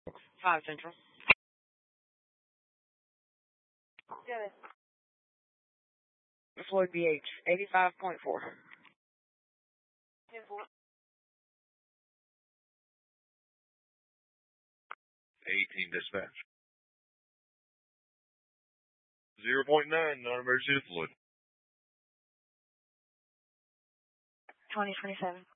5 Central. Good. Floyd BH, 85.4. 10-4. 18 dispatch. 0.9, non-emergency to Floyd. 2027.